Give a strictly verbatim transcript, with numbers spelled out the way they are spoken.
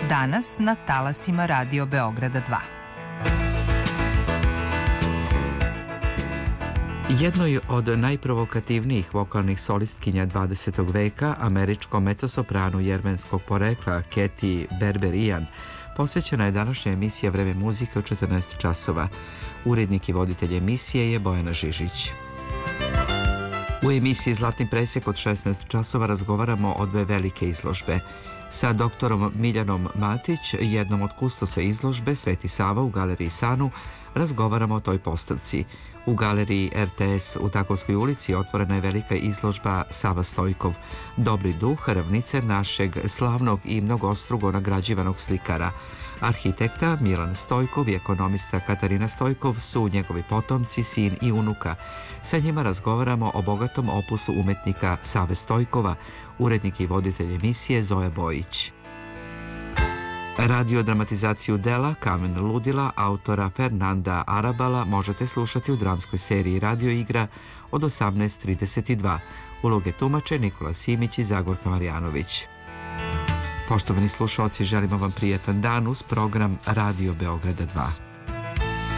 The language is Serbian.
Danas na talasima Radio Beograda dva. Jednoj od najprovokativnijih vokalnih solistkinja dvadesetog veka, američkom mezzosopranu jermenskog porekla Katy Berberian, posvećena je današnja emisija Vreme muzike u četrnaest časova. Urednik i voditelj emisije je Bojana Žižić. U emisiji Zlatni presjek od šesnaest časova razgovaramo o dve velike izložbe. Sa doktorom Miljanom Matić, jednom od kustosa izložbe Sveti Sava u galeriji Sanu, razgovaramo o toj postavci. U galeriji R T S u Takovskoj ulici otvorena je velika izložba Sava Stojkov, dobri duh, ravnice našeg slavnog i mnogostrugo nagrađivanog slikara. Arhitekta Milan Stojkov i ekonomista Katarina Stojkov su njegovi potomci, sin i unuka. Sa njima razgovaramo o bogatom opusu umetnika Save Stojkova, urednik i voditelj emisije Zoja Bojić. Radiodramatizaciju dela Kamen ludila autora Fernanda Arabala možete slušati u dramskoj seriji Radio igra od osamnaest trideset dva. Uloge tumače Nikola Simić i Zagorka Marjanović. Poštovani slušalci, želimo vam prijatan dan uz program Radio Beograda dva.